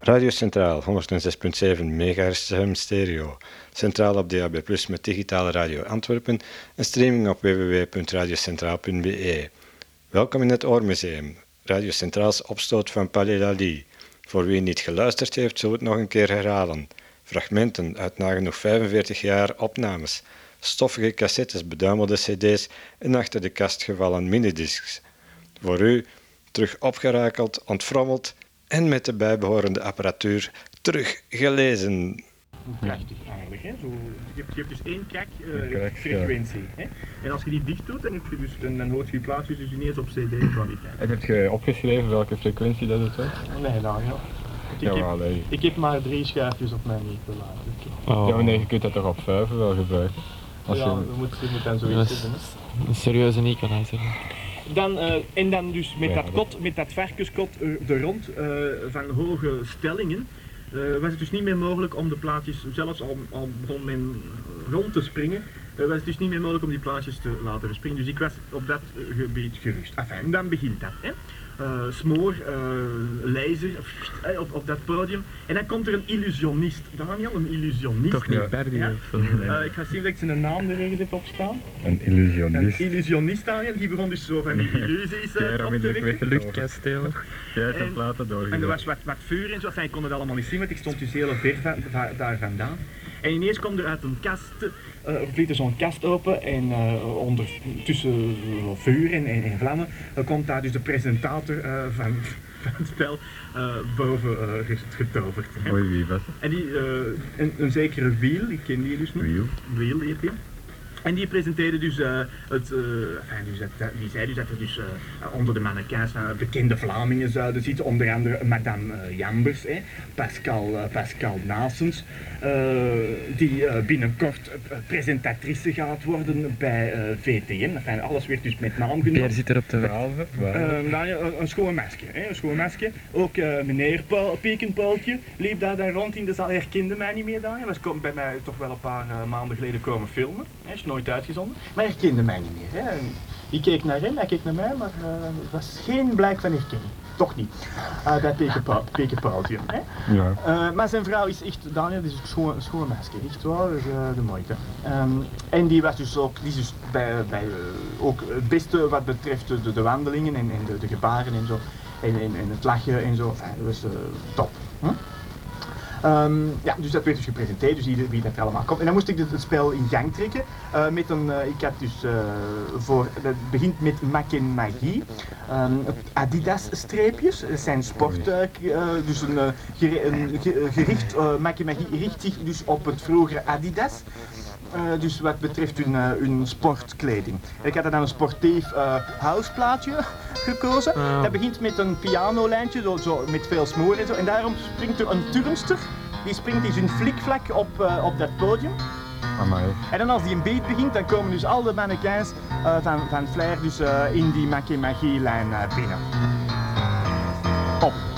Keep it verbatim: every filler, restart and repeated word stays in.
Radio Centraal, honderdzes komma zeven megahertz stereo. Centraal op D A B plus, met digitale radio Antwerpen en streaming op w w w punt radiocentraal punt b e. Welkom in het Oormuseum, Radio Centraals opstoot van Palais Lally. Voor wie niet geluisterd heeft, zullen we het nog een keer herhalen. Fragmenten uit nagenoeg vijfenveertig jaar opnames, stoffige cassettes, beduimelde cd's en achter de kast gevallen minidiscs. Voor u terug opgerakeld, ontfrommeld en met de bijbehorende apparatuur teruggelezen. Prachtig eigenlijk. Hè? Zo, je, hebt, je hebt dus één krak uh, krak, frequentie. Ja. Hè? En als je die dicht doet, dan, heb je dus, dan, dan hoort je je plaatjes dus ineens op cd-kwaliteit. En heb je opgeschreven welke frequentie dat het was? Nee, nou ja. Ik, Ja, heb, allee. ik heb maar drie schuifjes op mijn equalizer. Oh. Ja, maar nee, je kunt dat toch op vijf wel gebruiken? Als Ja, je... je moet, je moet dan zoiets Yes. zitten. Hè? Een serieuze equalizer. Dan, uh, en dan dus met Ja, dat dat- kot, met dat varkenskot uh, er rond uh, van hoge stellingen, uh, was het dus niet meer mogelijk om de plaatjes, zelfs al, al begon men rond te springen, uh, was het dus niet meer mogelijk om die plaatjes te laten verspringen. Dus ik was op dat uh, gebied gerust. Enfin, dan begint dat. Hè. Uh, smoor, uh, laser uh, op, op dat podium. En dan komt er een illusionist. Daniel, een illusionist. Toch niet Ja. Berdy Ja. of Uh, ik ga zien dat ik zijn naam er ergens heb opstaan. Een Een illusionist. illusionist, Daniel, die begon dus zo van die illusies uh, op te wekken. luchtkastelen. Jij hebt En- een platen En er doorgezet. was wat, wat vuur en zo, enfin, ik kon het allemaal niet zien, want ik stond dus heel ver van, va- daar vandaan. En ineens komt er uit een kast, uh, vliegt er zo'n kast open en uh, onder, tussen uh, vuur en, en, en vlammen uh, komt daar dus de presentator uh, van, van het spel uh, boven uh, ges- getoverd. hè. Oei, wie was het? En die, uh, een, een zekere Wiel, ik ken die dus niet. Wiel? Wiel heet die. En die presenteerde dus uh, het, uh, enfin, dus dat, die zei dus dat er dus uh, onder de mannequins uh, bekende Vlamingen zouden zitten, onder andere Madame uh, Jambers, hè, Pascal, uh, Pascal Nasens, uh, die uh, binnenkort uh, presentatrice gaat worden bij uh, V T M. Enfin, alles werd dus met naam Pierre genoemd. zit er op de weg. Twaalf? Uh, nou ja, een, een schoon masker, hè, een schoon masker. Ook uh, meneer Paul, Piekenpooltje liep daar, daar rond in de zaal, herkende mij niet meer daar. Hij was kom- bij mij toch wel een paar uh, maanden geleden komen filmen. Hij is nooit uitgezonden, maar herkende mij niet meer. Hè. En ik keek naar hem, hij keek naar mij, maar uh, er was geen blijk van herkenning. Toch niet. Uh, bij Piekenpa- Piekenpooltje. Hè. Ja. Uh, maar zijn vrouw is echt, Daniel, die is een schoon, schoon meisje, echt waar, dus, uh, de moeite. Um, en die was dus ook, die is dus bij, bij uh, ook het beste wat betreft de, de wandelingen en, en de, de gebaren en zo, en, en, en het lachen en zo, enfin, dat was uh, top. Hm? Um, ja, dus dat werd dus gepresenteerd, dus wie, wie dat er allemaal komt. En dan moest ik het, het spel in gang trekken. Uh, met een, uh, ik had dus uh, voor, dat begint met Mac en Magie. Um, Adidas streepjes, dat zijn sport, uh, uh, dus een, uh, geri- een ge- gericht, uh, Mac en Magie richt zich dus op het vroegere Adidas. Uh, dus wat betreft hun, uh, hun sportkleding. En ik had dan een sportief uh, houseplaatje gekozen. Ah. Dat begint met een pianolijntje, zo, zo, met veel smoor en zo. En daarom springt er een turnster. Die springt in zijn flikvlak op, uh, op dat podium. Amai. En dan als die een beat begint, dan komen dus al de mannequins uh, van, van Flair dus, uh, in die Mac en Magie lijn uh, binnen. Top.